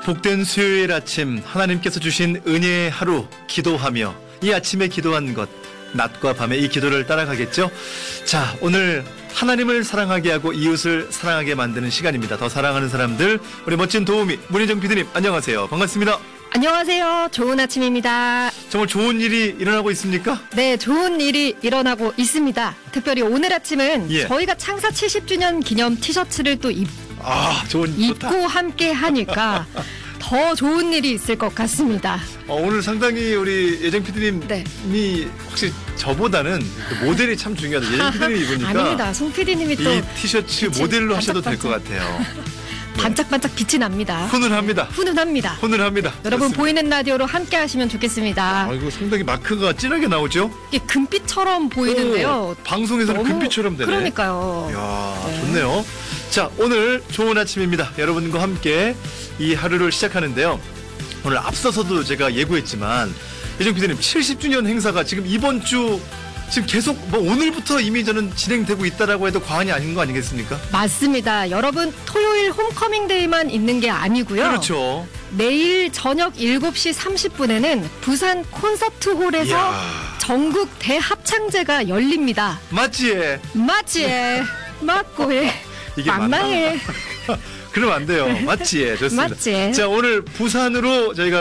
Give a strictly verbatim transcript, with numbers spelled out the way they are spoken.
복된 수요일 아침 하나님께서 주신 은혜의 하루 기도하며 이 아침에 기도한 것 낮과 밤의 이 기도를 따라가겠죠. 자, 오늘 하나님을 사랑하게 하고 이웃을 사랑하게 만드는 시간입니다. 더 사랑하는 사람들, 우리 멋진 도우미 문희정 피디님 안녕하세요. 반갑습니다. 안녕하세요. 좋은 아침입니다. 정말 좋은 일이 일어나고 있습니까? 네, 좋은 일이 일어나고 있습니다. 특별히 오늘 아침은 예. 저희가 창사 칠십 주년 기념 티셔츠를 또 입, 아, 좋은 입고 좋다. 함께 하니까 더 좋은 일이 있을 것 같습니다. 어, 오늘 상당히 우리 예정 피디님이 네. 혹시 저보다는 그 모델이 참 중요하다. 예정 피디님이 입으니까 아닙니다. 송 피디님이 또 이 티셔츠 빛이 모델로 하셔도 될 것 반짝반짝. 같아요. 반짝반짝 빛이 납니다. 훈훈합니다. 훈훈합니다. 훈훈합니다. 여러분 좋습니다. 보이는 라디오로 함께 하시면 좋겠습니다. 아, 이거 상당히 마크가 진하게 나오죠? 이게 금빛처럼 보이는데요. 오, 방송에서는 너무- 금빛처럼 되네. 그러니까요. 이야, 네. 좋네요. 자, 오늘 좋은 아침입니다. 여러분과 함께 이 하루를 시작하는데요. 오늘 앞서서도 제가 예고했지만 예정 피디님 칠십 주년 행사가 지금 이번 주 지금 계속 뭐 오늘부터 이미 저는 진행되고 있다라고 해도 과언이 아닌 거 아니겠습니까? 맞습니다. 여러분 토요일 홈커밍데이만 있는 게 아니고요. 그렇죠. 내일 저녁 일곱 시 삼십 분에는 부산 콘서트홀에서 이야. 전국 대합창제가 열립니다. 맞지? 맞지에 맞고에 이게 맞나? 만나해 그러면 안 돼요. 맞지? 좋습니다. 맞지. 자, 오늘 부산으로 저희가